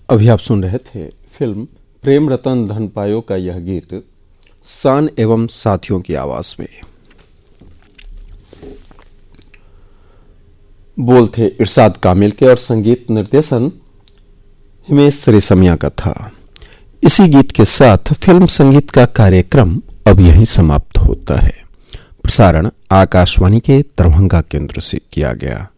अभी आप सुन रहे थे फिल्म प्रेम रतन धन पायो का यह गीत शान एवं साथियों की आवाज में। बोल थे इरशाद कामिल के और संगीत निर्देशन हिमेश रेशमिया का था। इसी गीत के साथ फिल्म संगीत का कार्यक्रम अब यहीं समाप्त होता है। प्रसारण आकाशवाणी के दरभंगा केंद्र से किया गया।